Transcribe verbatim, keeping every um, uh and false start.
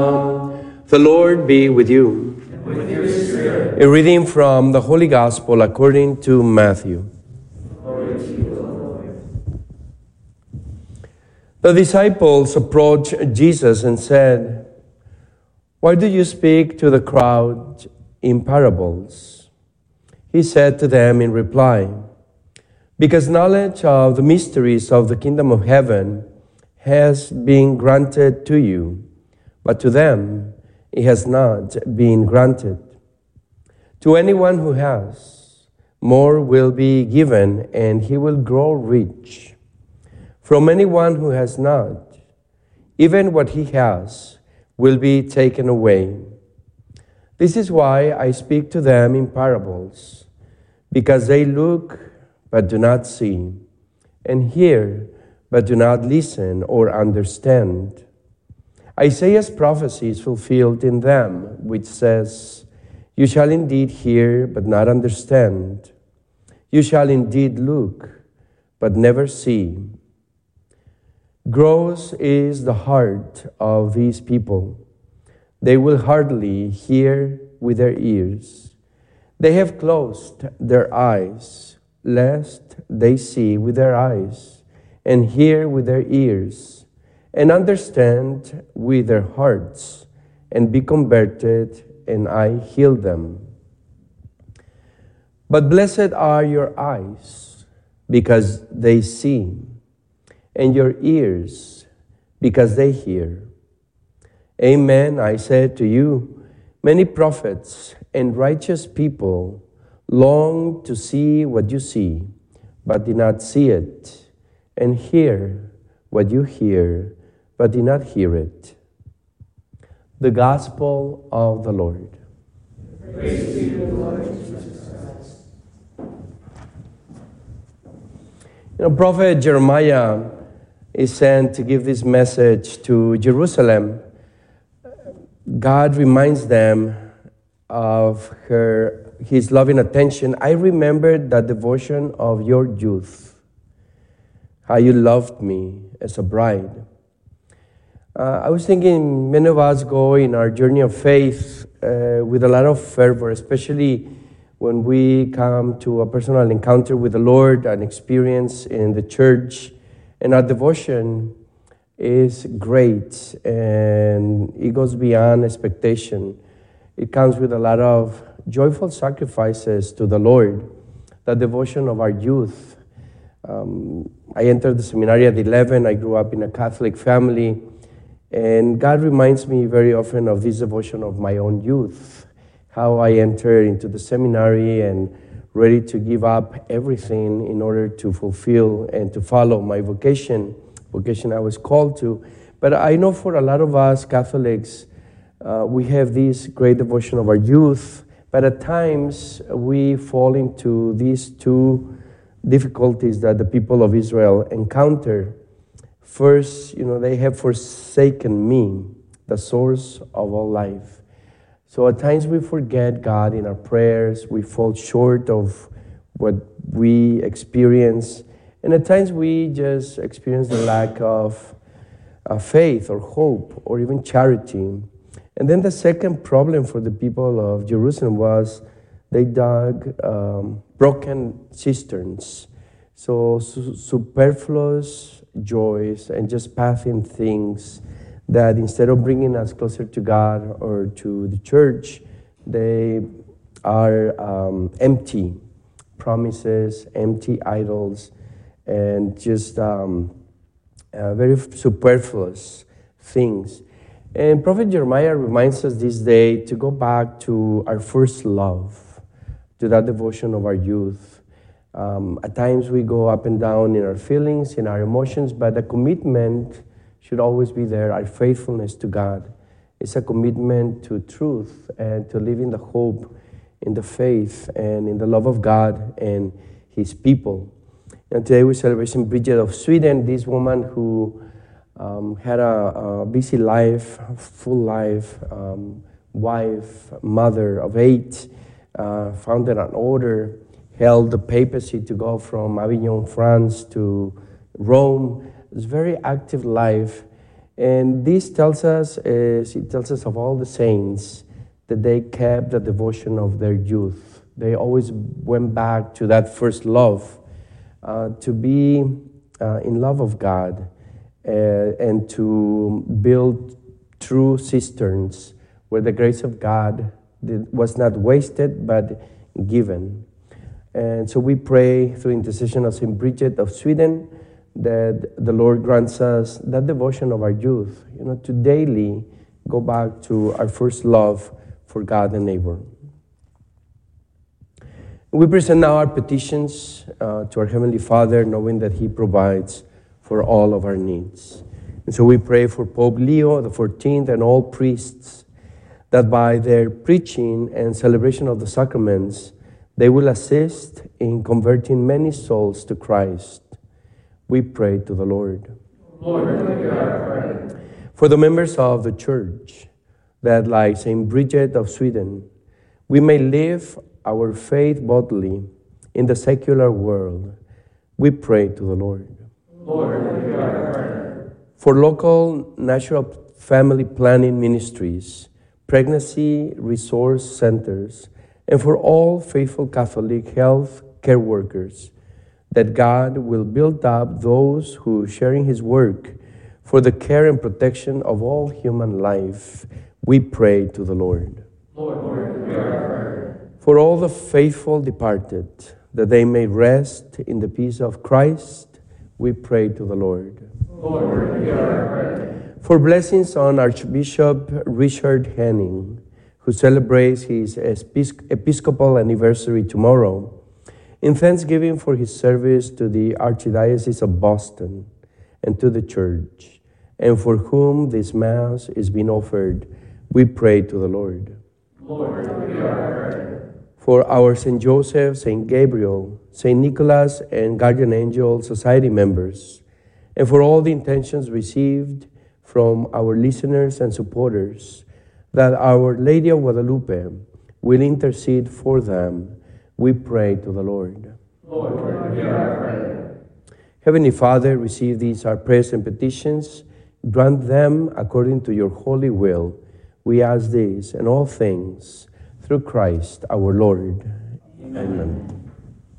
The Lord be with you. And with your spirit. A reading from the Holy Gospel according to Matthew. Glory to you, O Lord. The disciples approached Jesus and said, "Why do you speak to the crowd in parables?" He said to them in reply, "Because knowledge of the mysteries of the kingdom of heaven has been granted to you, but to them it has not been granted. To anyone who has, more will be given, and he will grow rich. From anyone who has not, even what he has will be taken away. This is why I speak to them in parables, because they look but do not see, and hear but do not listen or understand. Isaiah's prophecy is fulfilled in them, which says, 'You shall indeed hear, but not understand. You shall indeed look, but never see.' Gross is the heart of these people. They will hardly hear with their ears. They have closed their eyes, lest they see with their eyes, and hear with their ears, and understand with their hearts, and be converted, and I heal them. But blessed are your eyes, because they see, and your ears, because they hear. Amen, I said to you, many prophets and righteous people longed to see what you see, but did not see it, and hear what you hear, but did not hear it." The Gospel of the Lord. Praise to you, Lord Jesus Christ. You know, Prophet Jeremiah is sent to give this message to Jerusalem. God reminds them of her, his loving attention. "I remembered that devotion of your youth, how you loved me as a bride." Uh, I was thinking many of us go in our journey of faith uh, with a lot of fervor, especially when we come to a personal encounter with the Lord, an experience in the church, and our devotion is great and it goes beyond expectation. It comes with a lot of joyful sacrifices to the Lord, the devotion of our youth. Um, I entered the seminary at eleven. I grew up in a Catholic family. And God reminds me very often of this devotion of my own youth, how I entered into the seminary and ready to give up everything in order to fulfill and to follow my vocation, vocation I was called to. But I know for a lot of us Catholics, uh, we have this great devotion of our youth, but at times we fall into these two difficulties that the people of Israel encounter. First, you know, they have forsaken me, the source of all life. So at times we forget God in our prayers. We fall short of what we experience. And at times we just experience the lack of uh, faith or hope or even charity. And then the second problem for the people of Jerusalem was they dug um, broken cisterns. So su- superfluous joys and just passing things that instead of bringing us closer to God or to the church, they are um, empty promises, empty idols, and just um, uh, very superfluous things. And Prophet Jeremiah reminds us this day to go back to our first love, to that devotion of our youth. Um, at times we go up and down in our feelings, in our emotions, but the commitment should always be there, our faithfulness to God. It's a commitment to truth and to live in the hope, in the faith, and in the love of God and His people. And today we're celebrating Bridget of Sweden, this woman who um, had a, a busy life, full life, um, wife, mother of eight, uh, founded an order, held the papacy to go from Avignon, France to Rome. It was a very active life. And this tells us, is, it tells us of all the saints that they kept the devotion of their youth. They always went back to that first love, uh, to be uh, in love of God uh, and to build true cisterns where the grace of God was not wasted but given. And so we pray through intercession of Saint Bridget of Sweden that the Lord grants us that devotion of our youth, you know, to daily go back to our first love for God and neighbor. We present now our petitions uh, to our Heavenly Father, knowing that He provides for all of our needs. And so we pray for Pope Leo the fourteenth and all priests, that by their preaching and celebration of the sacraments, they will assist in converting many souls to Christ. We pray to the Lord. Lord, hear our prayer. For the members of the Church, that like Saint Bridget of Sweden, we may live our faith boldly in the secular world, we pray to the Lord. Lord, hear our prayer. For local natural family planning ministries, pregnancy resource centers, and for all faithful Catholic health care workers, that God will build up those who, sharing His work for the care and protection of all human life, we pray to the Lord. Lord, hear our prayer. For all the faithful departed, that they may rest in the peace of Christ, we pray to the Lord. Lord, hear our prayer. For blessings on Archbishop Richard Henning, who celebrates his Episcopal anniversary tomorrow, in thanksgiving for his service to the Archdiocese of Boston and to the Church, and for whom this Mass is being offered, we pray to the Lord. Lord, hear our prayer. For our Saint Joseph, Saint Gabriel, Saint Nicholas, and Guardian Angel Society members, and for all the intentions received from our listeners and supporters, that Our Lady of Guadalupe will intercede for them, we pray to the Lord. Lord, hear our prayer. Heavenly Father, receive these our prayers and petitions. Grant them according to your holy will. We ask this and all things through Christ our Lord. Amen. Amen.